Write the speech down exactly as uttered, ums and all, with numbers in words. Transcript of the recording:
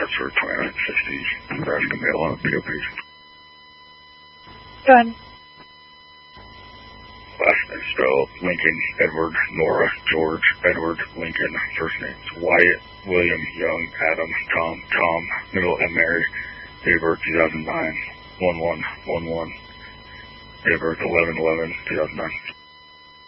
reports for twenty-nine sixty Nebraska mail on P O P. Done. Last name spelled Lincoln, Edward, Nora, George, Edward, Lincoln. First names Wyatt, William, Young, Adam, Tom, Tom, middle and Mary. Date of birth two thousand nine, one one one one. Date of birth eleven eleven two thousand nine.